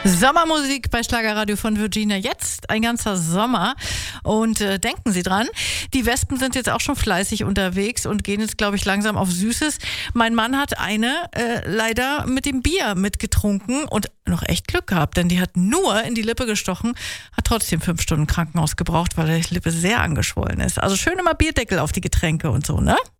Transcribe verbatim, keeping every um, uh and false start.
Sommermusik bei Schlagerradio von Virginia. Jetzt ein ganzer Sommer. Und äh, denken Sie dran, die Wespen sind jetzt auch schon fleißig unterwegs und gehen jetzt, glaube ich, langsam auf Süßes. Mein Mann hat eine äh, leider mit dem Bier mitgetrunken und noch echt Glück gehabt, denn die hat nur in die Lippe gestochen, hat trotzdem fünf Stunden Krankenhaus gebraucht, weil die Lippe sehr angeschwollen ist. Also schön immer Bierdeckel auf die Getränke und so, ne?